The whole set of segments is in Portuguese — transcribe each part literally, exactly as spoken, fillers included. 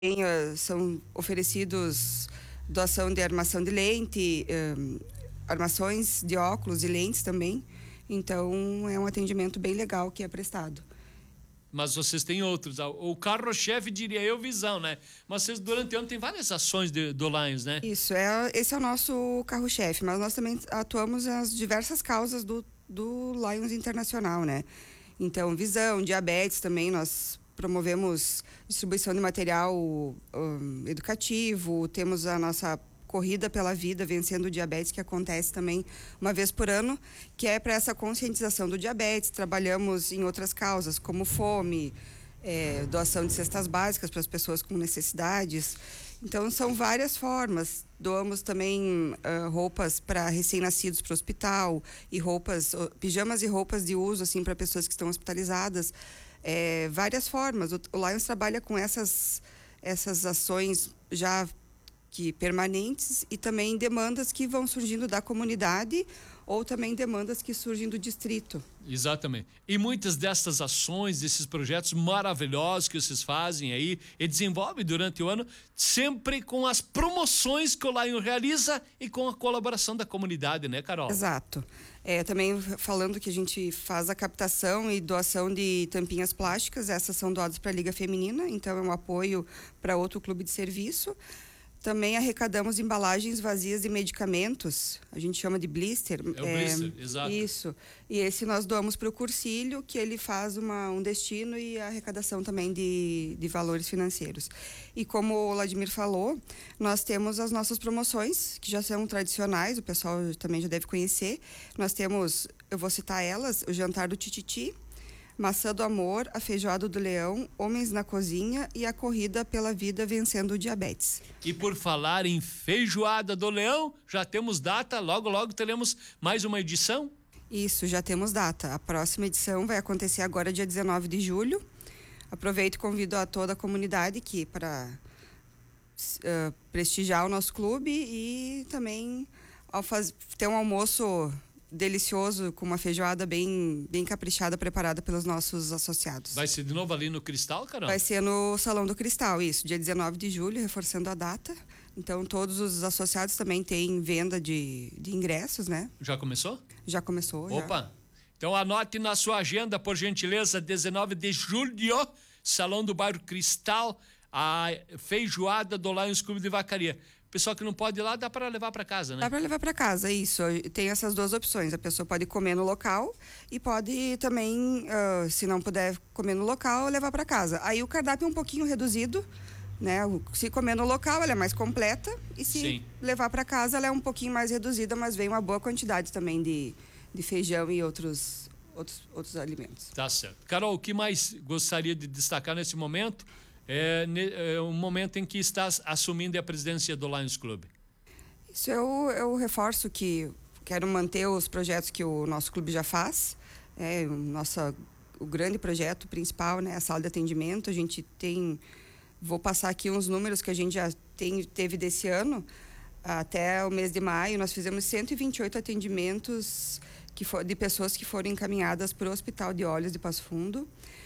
uh, são oferecidos doação de armação de lente, um, armações de óculos e lentes também. Então, é um atendimento bem legal que é prestado. Mas vocês têm outros. O carro-chefe, diria eu, Visão, né? Mas vocês, durante o ano, tem várias ações de, do Lions, né? Isso, é, esse é o nosso carro-chefe, mas nós também atuamos nas diversas causas do, do Lions Internacional, né? Então, visão, diabetes também, nós promovemos distribuição de material um, educativo, temos a nossa Corrida pela Vida, Vencendo o Diabetes, que acontece também uma vez por ano, que é para essa conscientização do diabetes. Trabalhamos em outras causas, como fome, é, doação de cestas básicas para as pessoas com necessidades. Então, são várias formas. Doamos também uh, roupas para recém-nascidos para o hospital, e roupas, uh, pijamas e roupas de uso, assim, para pessoas que estão hospitalizadas. É, várias formas. O, o Lions trabalha com essas, essas ações já que permanentes e também demandas que vão surgindo da comunidade ou também demandas que surgem do distrito. Exatamente. E muitas dessas ações, desses projetos maravilhosos que vocês fazem aí e desenvolvem durante o ano, sempre com as promoções que o Lion realiza e com a colaboração da comunidade, né, Carol? Exato. É, também falando que a gente faz a captação e doação de tampinhas plásticas, essas são doadas para a Liga Feminina, então é um apoio para outro clube de serviço. Também arrecadamos embalagens vazias de medicamentos, a gente chama de blister. É o é, blister, exato. Isso. E esse nós doamos para o Cursílio, que ele faz uma, um destino e a arrecadação também de, de valores financeiros. E como o Vladimir falou, nós temos as nossas promoções, que já são tradicionais, o pessoal também já deve conhecer. Nós temos, eu vou citar elas, o Jantar do Tititi, Maçã do Amor, a Feijoada do Leão, Homens na Cozinha e a Corrida pela Vida Vencendo o Diabetes. E por falar em Feijoada do Leão, já temos data, logo logo teremos mais uma edição? Isso, já temos data. A próxima edição vai acontecer agora dia dezenove de julho. Aproveito e convido a toda a comunidade aqui para uh, prestigiar o nosso clube e também ao faz, ter um almoço delicioso, com uma feijoada bem, bem caprichada, preparada pelos nossos associados. Vai ser de novo ali no Cristal, Carol? Vai ser no Salão do Cristal, isso, dia dezenove de julho, reforçando a data. Então, todos os associados também têm venda de, de ingressos, né? Já começou? Já começou, Opa! Já. Então, anote na sua agenda, por gentileza, dezenove de julho, Salão do Bairro Cristal, a feijoada do Lions Clube de Vacaria. Pessoal que não pode ir lá, dá para levar para casa, né? Dá para levar para casa, isso. Tem essas duas opções. A pessoa pode comer no local e pode também, uh, se não puder comer no local, levar para casa. Aí o cardápio é um pouquinho reduzido, né? Se comer no local, ela é mais completa, e se Sim. levar para casa, ela é um pouquinho mais reduzida, mas vem uma boa quantidade também de, de feijão e outros, outros, outros alimentos. Tá certo. Carol, o que mais gostaria de destacar nesse momento? É, é um momento em que estás assumindo a presidência do Lions Club. Isso eu, eu reforço que quero manter os projetos que o nosso clube já faz. É, o, nossa, o grande projeto principal, né, a sala de atendimento. A gente tem, vou passar aqui uns números que a gente já tem, teve desse ano. Até o mês de maio, nós fizemos cento e vinte e oito atendimentos que for, de pessoas que foram encaminhadas para o Hospital de Olhos de Passo Fundo.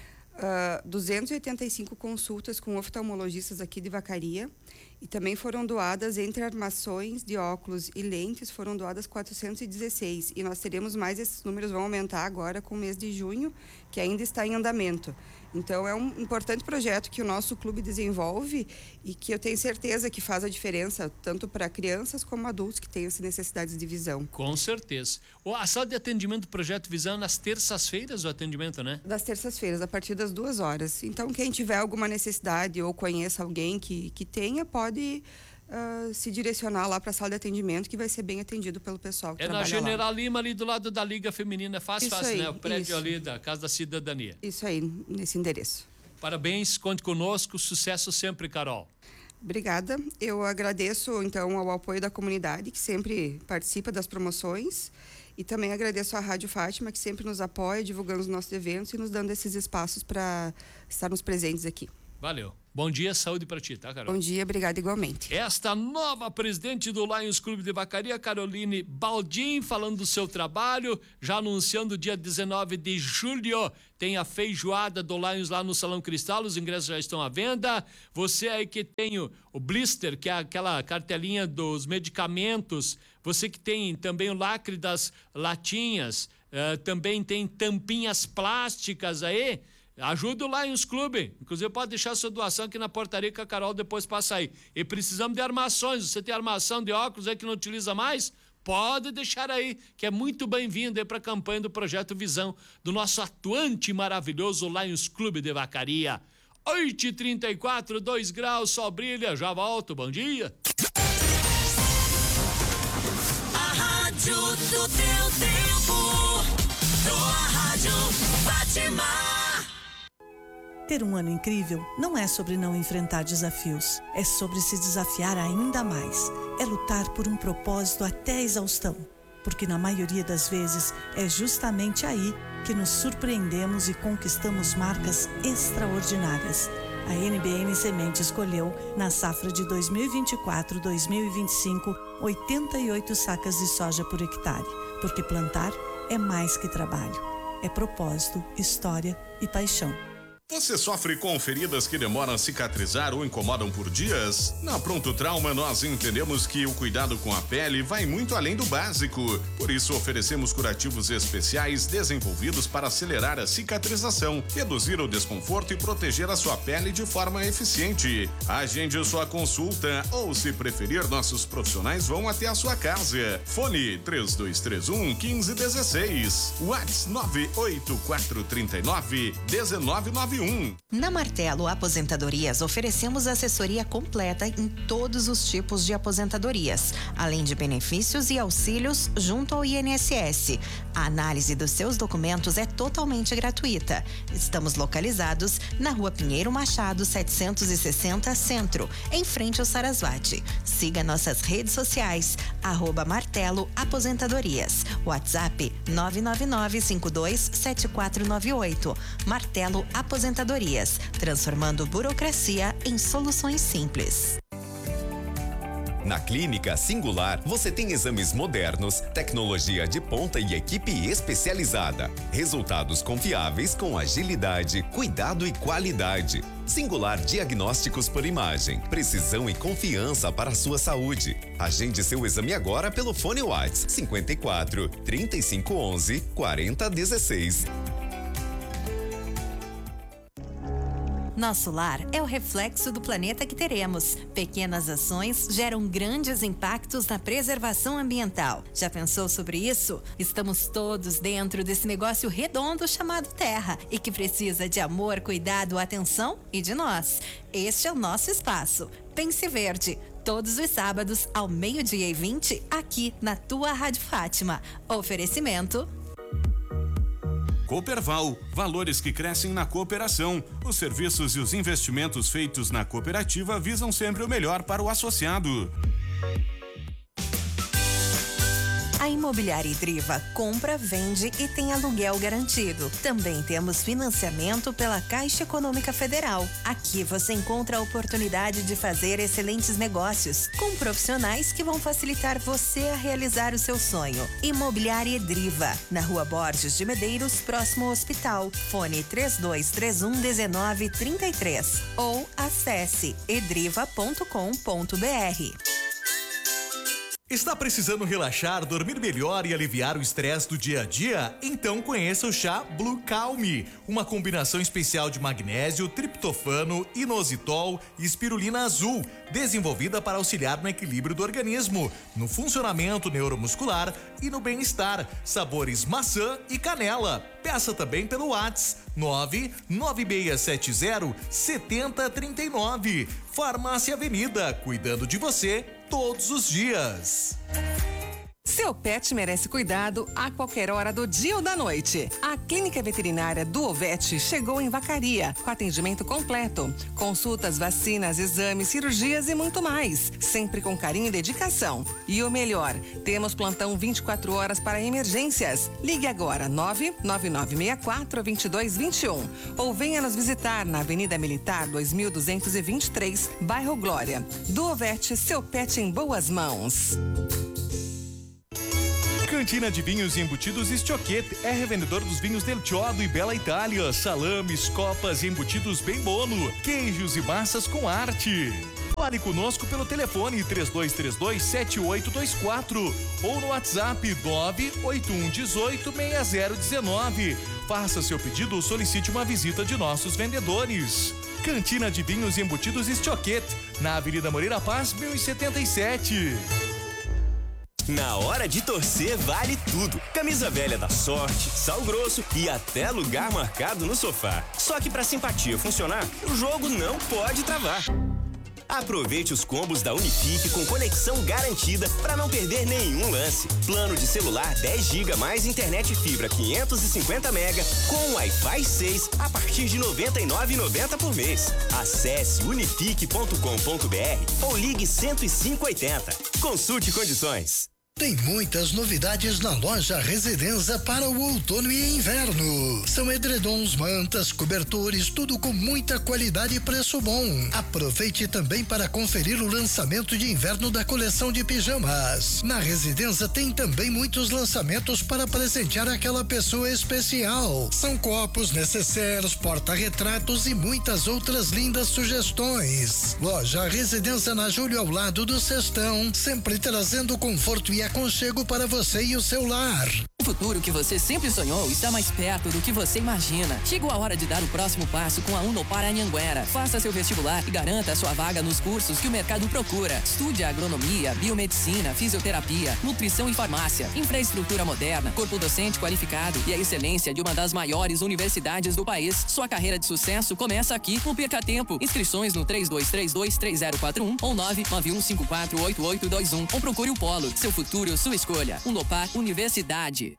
Uh, duzentas e oitenta e cinco consultas com oftalmologistas aqui de Vacaria, e também foram doadas, entre armações de óculos e lentes, foram doadas quatrocentos e dezesseis, e nós teremos mais, esses números vão aumentar agora com o mês de junho, que ainda está em andamento. Então é um importante projeto que o nosso clube desenvolve e que eu tenho certeza que faz a diferença tanto para crianças como adultos que têm essas necessidades de visão. Com certeza. A sala de atendimento do Projeto Visão nas terças-feiras, o atendimento, né? Das terças-feiras, a partir das duas horas. Então, quem tiver alguma necessidade ou conheça alguém que, que tenha, pode uh, se direcionar lá para a sala de atendimento, que vai ser bem atendido pelo pessoal que é trabalha lá. É na General Lima, ali do lado da Liga Feminina. Fácil, isso fácil, aí, né? O prédio isso. ali da Casa da Cidadania. Isso aí, nesse endereço. Parabéns, conte conosco, sucesso sempre, Carol. Obrigada. Eu agradeço, então, ao apoio da comunidade, que sempre participa das promoções, e também agradeço à Rádio Fátima, que sempre nos apoia, divulgando os nossos eventos e nos dando esses espaços para estarmos presentes aqui. Valeu. Bom dia, saúde pra ti, tá, Carol? Bom dia, obrigada igualmente. Esta nova presidente do Lions Clube de Vacaria, Caroline Baldin, falando do seu trabalho, já anunciando dia dezenove de julho, tem a feijoada do Lions lá no Salão Cristal, os ingressos já estão à venda. Você aí que tem o, o blister, que é aquela cartelinha dos medicamentos, você que tem também o lacre das latinhas, uh, também tem tampinhas plásticas aí, ajuda o Lions Clube. Inclusive pode deixar sua doação aqui na portaria que a Carol depois passa aí. E precisamos de armações. Você tem armação de óculos aí que não utiliza mais? Pode deixar aí, que é muito bem-vindo aí para a campanha do Projeto Visão, do nosso atuante e maravilhoso Lions Clube de Vacaria. oito e trinta e quatro, dois graus, só brilha. Já volto, bom dia. A rádio do teu tempo, tua rádio Fátima. Ter um ano incrível não é sobre não enfrentar desafios, é sobre se desafiar ainda mais. É lutar por um propósito até a exaustão, porque na maioria das vezes é justamente aí que nos surpreendemos e conquistamos marcas extraordinárias. A N B N Semente escolheu, na safra de dois mil e vinte e quatro, dois mil e vinte e cinco, oitenta e oito sacas de soja por hectare, porque plantar é mais que trabalho, é propósito, história e paixão. Você sofre com feridas que demoram a cicatrizar ou incomodam por dias? Na Pronto Trauma, nós entendemos que o cuidado com a pele vai muito além do básico. Por isso, oferecemos curativos especiais desenvolvidos para acelerar a cicatrização, reduzir o desconforto e proteger a sua pele de forma eficiente. Agende sua consulta ou, se preferir, nossos profissionais vão até a sua casa. Fone três dois três um, um cinco um seis. WhatsApp nove oito quatro três nove, um nove nove. Na Martelo Aposentadorias oferecemos assessoria completa em todos os tipos de aposentadorias, além de benefícios e auxílios junto ao I N S S. A análise dos seus documentos é totalmente gratuita. Estamos localizados na Rua Pinheiro Machado, setecentos e sessenta, Centro, em frente ao Sarasvati. Siga nossas redes sociais, arroba Martelo Aposentadorias. WhatsApp nove nove nove cinco dois sete quatro nove oito. Martelo Aposentadorias. Aposentadorias, transformando burocracia em soluções simples. Na Clínica Singular, você tem exames modernos, tecnologia de ponta e equipe especializada. Resultados confiáveis com agilidade, cuidado e qualidade. Singular Diagnósticos por Imagem, precisão e confiança para a sua saúde. Agende seu exame agora pelo fone WhatsApp cinquenta e quatro, trinta e cinco onze, quarenta dezesseis. Nosso lar é o reflexo do planeta que teremos. Pequenas ações geram grandes impactos na preservação ambiental. Já pensou sobre isso? Estamos todos dentro desse negócio redondo chamado Terra e que precisa de amor, cuidado, atenção e de nós. Este é o nosso espaço. Pense Verde. Todos os sábados, ao meio-dia e vinte, aqui na tua Rádio Fátima. Oferecimento Cooperval, valores que crescem na cooperação. Os serviços e os investimentos feitos na cooperativa visam sempre o melhor para o associado. A Imobiliária Idriva compra, vende e tem aluguel garantido. Também temos financiamento pela Caixa Econômica Federal. Aqui você encontra a oportunidade de fazer excelentes negócios com profissionais que vão facilitar você a realizar o seu sonho. Imobiliária Idriva, na Rua Borges de Medeiros, próximo ao hospital. Fone três dois três um, um nove três três ou acesse edriva ponto com ponto br. Está precisando relaxar, dormir melhor e aliviar o estresse do dia a dia? Então conheça o chá Blue Calm, uma combinação especial de magnésio, triptofano, inositol e espirulina azul, desenvolvida para auxiliar no equilíbrio do organismo, no funcionamento neuromuscular e no bem-estar. Sabores maçã e canela. Peça também pelo WhatsApp nove nove seis sete zero sete zero três nove. Farmácia Avenida, cuidando de você todos os dias. Seu Seu pet merece cuidado a qualquer hora do dia ou da noite. A Clínica Veterinária do Ovete chegou em Vacaria, com atendimento completo. Consultas, vacinas, exames, cirurgias e muito mais. Sempre com carinho e dedicação. E o melhor, temos plantão vinte e quatro horas para emergências. Ligue agora nove nove nove seis quatro dois dois dois um ou venha nos visitar na Avenida Militar dois mil duzentos e vinte e três, bairro Glória. Do Ovete, seu pet em boas mãos. Cantina de Vinhos e Embutidos Estioquete é revendedor dos vinhos Del Chiodo e Bela Itália, salames, copas e embutidos bem bono, queijos e massas com arte. Fale conosco pelo telefone três dois três dois, sete oito dois quatro ou no WhatsApp nove oito um um oito, seis zero um nove. Faça seu pedido ou solicite uma visita de nossos vendedores. Cantina de Vinhos e Embutidos Estioquete, na Avenida Moreira Paz, mil e setenta e sete. Na hora de torcer vale tudo. Camisa velha da Sorte, sal grosso e até lugar marcado no sofá. Só que pra simpatia funcionar, o jogo não pode travar. Aproveite os combos da Unifique com conexão garantida para não perder nenhum lance. Plano de celular dez gigas mais internet fibra quinhentos e cinquenta mega com Wi-Fi seis a partir de noventa e nove reais e noventa centavos por mês. Acesse unifique ponto com ponto br ou ligue cento e cinco oitenta. Consulte condições. Tem muitas novidades na loja Residenza para o outono e inverno. São edredons, mantas, cobertores, tudo com muita qualidade e preço bom. Aproveite também para conferir o lançamento de inverno da coleção de pijamas. Na Residenza tem também muitos lançamentos para presentear aquela pessoa especial. São copos, necessários, porta-retratos e muitas outras lindas sugestões. Loja Residenza na Júlio ao lado do Sestão, sempre trazendo conforto e aconchego para você e o seu lar. O futuro que você sempre sonhou está mais perto do que você imagina. Chegou a hora de dar o próximo passo com a Unopar Anhanguera. Faça seu vestibular e garanta a sua vaga nos cursos que o mercado procura. Estude agronomia, biomedicina, fisioterapia, nutrição e farmácia, infraestrutura moderna, corpo docente qualificado e a excelência de uma das maiores universidades do país. Sua carreira de sucesso começa aqui. Não perca tempo. Inscrições no três dois três dois, três zero quatro um ou nove nove um cinco quatro oito oito dois um ou procure o Polo. Seu futuro, sua escolha. Unopar Universidade.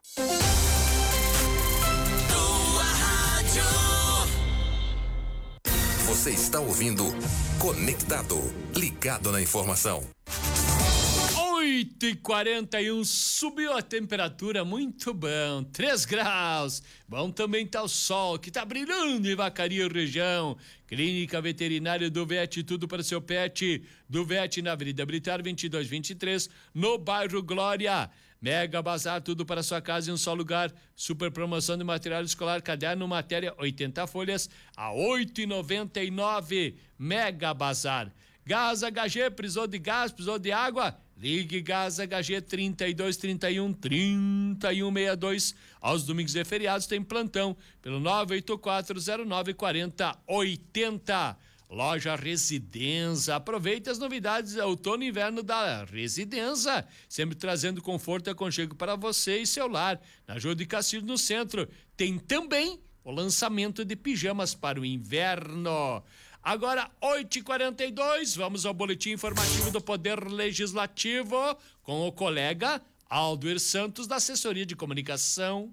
Você está ouvindo Conectado, ligado na informação. oito e quarenta e um, subiu a temperatura, muito bom, três graus. Bom também tá o sol, que tá brilhando em Vacaria região. Clínica Veterinária do Vet, tudo para seu pet. Do Vet na Avenida Militar vinte e dois vinte e três, no bairro Glória. Mega Bazar, tudo para sua casa em um só lugar. Super promoção de material escolar, caderno, matéria, oitenta folhas a oito e noventa e nove. Mega Bazar. Gás H G, precisou de gás, precisou de água? Ligue Gás H G trinta e dois, trinta e um, trinta e um sessenta e dois. Aos domingos e feriados tem plantão pelo nove oito quatro zero nove quatro zero oito zero. Loja Residenza, aproveite as novidades outono e inverno da Residenza, sempre trazendo conforto e aconchego para você e seu lar. Na Jô de Castilho, no centro, tem também o lançamento de pijamas para o inverno. Agora, oito e quarenta e dois, vamos ao boletim informativo do Poder Legislativo com o colega Aldoir Santos, da Assessoria de Comunicação.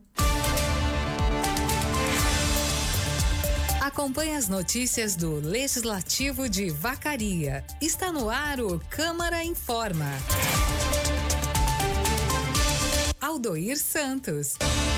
Acompanhe as notícias do Legislativo de Vacaria. Está no ar o Câmara Informa. Aldoir Santos.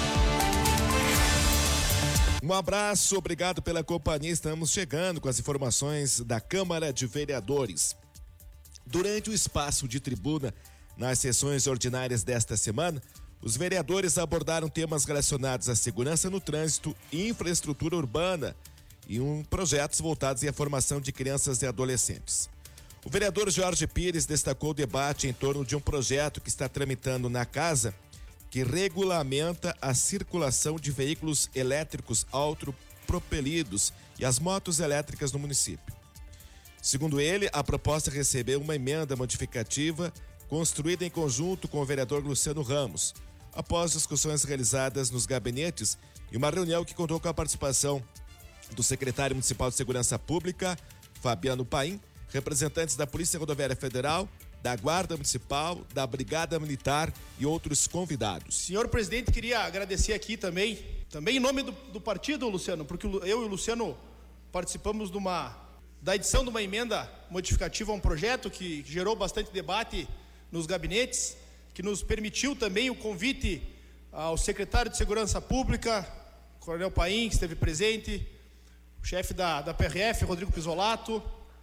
Um abraço, obrigado pela companhia. Estamos chegando com as informações da Câmara de Vereadores. Durante o espaço de tribuna, nas sessões ordinárias desta semana, os vereadores abordaram temas relacionados à segurança no trânsito, infraestrutura urbana e um projetos voltados à formação de crianças e adolescentes. O vereador Jorge Pires destacou o debate em torno de um projeto que está tramitando na casa, que regulamenta a circulação de veículos elétricos autopropelidos e as motos elétricas no município. Segundo ele, a proposta recebeu uma emenda modificativa construída em conjunto com o vereador Luciano Ramos, após discussões realizadas nos gabinetes e uma reunião que contou com a participação do secretário municipal de Segurança Pública, Fabiano Paim, representantes da Polícia Rodoviária Federal, da Guarda Municipal, da Brigada Militar e outros convidados. Senhor presidente, queria agradecer aqui também, também em nome do, do partido, Luciano, porque eu e o Luciano participamos de uma, da edição de uma emenda modificativa a um projeto que gerou bastante debate nos gabinetes, que nos permitiu também o convite ao secretário de Segurança Pública, Coronel Paim, que esteve presente, o chefe da, da P R F, Rodrigo Pisolato,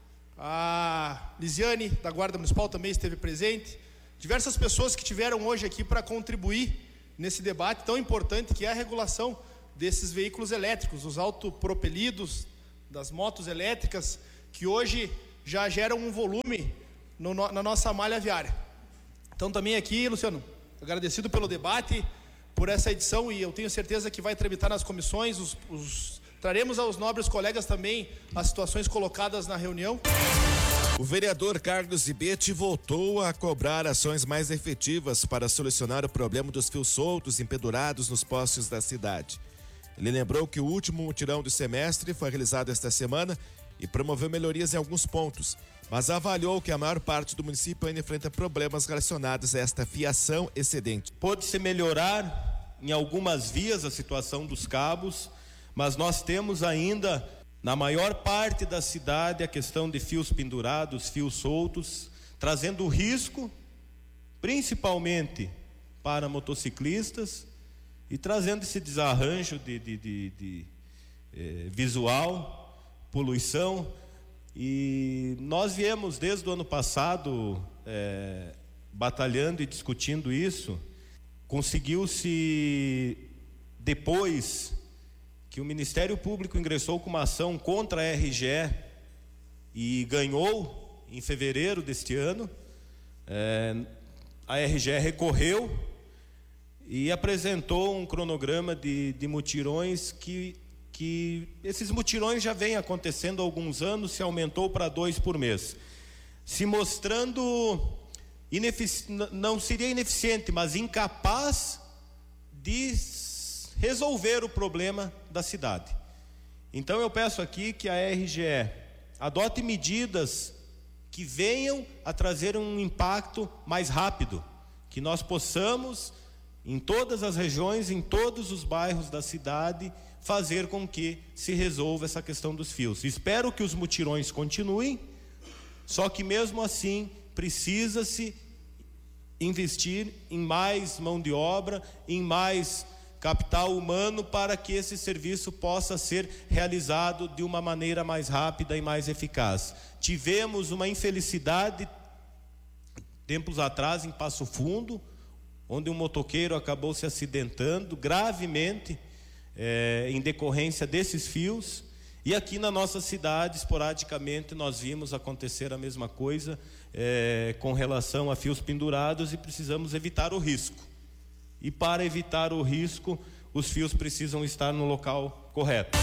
a Lisiane, da Guarda Municipal, também esteve presente. Diversas pessoas que tiveram hoje aqui para contribuir nesse debate tão importante que é a regulação desses veículos elétricos, os autopropelidos, das motos elétricas, que hoje já geram um volume no, na nossa malha viária. Então também aqui, Luciano, agradecido pelo debate, por essa edição, e eu tenho certeza que vai tramitar nas comissões, os, os, traremos aos nobres colegas também as situações colocadas na reunião. O vereador Carlos Zibete voltou a cobrar ações mais efetivas para solucionar o problema dos fios soltos empedurados nos postes da cidade. Ele lembrou que o último mutirão do semestre foi realizado esta semana e promoveu melhorias em alguns pontos, mas avaliou que a maior parte do município ainda enfrenta problemas relacionados a esta fiação excedente. Pode-se melhorar em algumas vias a situação dos cabos, mas nós temos ainda, na maior parte da cidade, a questão de fios pendurados, fios soltos, trazendo risco, principalmente para motociclistas, e trazendo esse desarranjo de, de, de, de eh, visual, poluição. E nós viemos desde o ano passado é, batalhando e discutindo isso. Conseguiu-se, depois que o Ministério Público ingressou com uma ação contra a R G E e ganhou em fevereiro deste ano, é, a R G E recorreu e apresentou um cronograma de, de mutirões que que esses mutirões já vêm acontecendo há alguns anos, se aumentou para dois por mês, se mostrando inefici- não seria ineficiente, mas incapaz de resolver o problema da cidade. Então eu peço aqui que a R G E adote medidas que venham a trazer um impacto mais rápido, que nós possamos, em todas as regiões, em todos os bairros da cidade, fazer com que se resolva essa questão dos fios. Espero que os mutirões continuem, só que mesmo assim precisa-se investir em mais mão de obra, em mais capital humano, para que esse serviço possa ser realizado de uma maneira mais rápida e mais eficaz. Tivemos uma infelicidade tempos atrás em Passo Fundo, onde um motoqueiro acabou se acidentando gravemente É, em decorrência desses fios, e aqui na nossa cidade, esporadicamente, nós vimos acontecer a mesma coisa é, com relação a fios pendurados, e precisamos evitar o risco. E para evitar o risco, os fios precisam estar no local correto.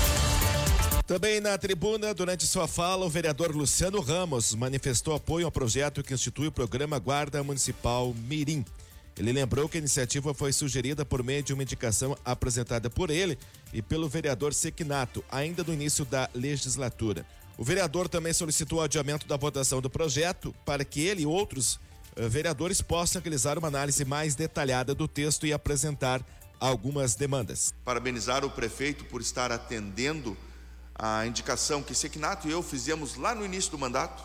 Também na tribuna, durante sua fala, o vereador Luciano Ramos manifestou apoio ao projeto que institui o programa Guarda Municipal Mirim. Ele lembrou que a iniciativa foi sugerida por meio de uma indicação apresentada por ele e pelo vereador Sequinato, ainda no início da legislatura. O vereador também solicitou o adiamento da votação do projeto para que ele e outros uh, vereadores possam realizar uma análise mais detalhada do texto e apresentar algumas demandas. Parabenizar o prefeito por estar atendendo a indicação que Sequinato e eu fizemos lá no início do mandato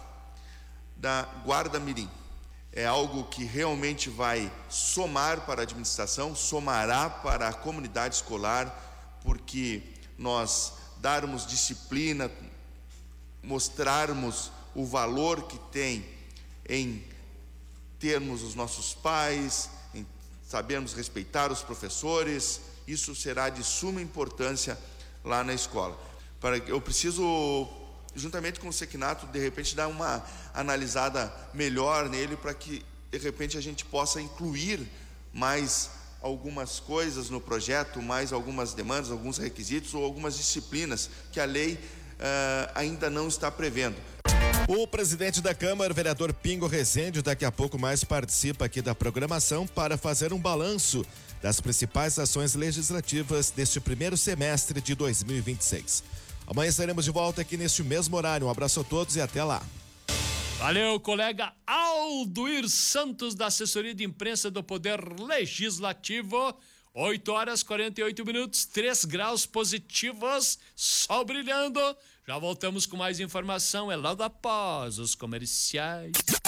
da Guarda Mirim. É algo que realmente vai somar para a administração, somará para a comunidade escolar, porque nós darmos disciplina, mostrarmos o valor que tem em termos os nossos pais, em sabermos respeitar os professores, isso será de suma importância lá na escola. Para eu preciso, juntamente com o Sequinato, de repente dar uma analisada melhor nele, para que de repente a gente possa incluir mais algumas coisas no projeto, mais algumas demandas, alguns requisitos ou algumas disciplinas que a lei uh, ainda não está prevendo. O presidente da Câmara, o vereador Pingo Rezende, daqui a pouco mais participa aqui da programação para fazer um balanço das principais ações legislativas deste primeiro semestre de dois mil e vinte e seis. Amanhã estaremos de volta aqui neste mesmo horário. Um abraço a todos e até lá. Valeu, colega Aldoir Santos, da assessoria de imprensa do Poder Legislativo. oito horas e quarenta e oito minutos, três graus positivos, sol brilhando. Já voltamos com mais informação, é logo após os comerciais.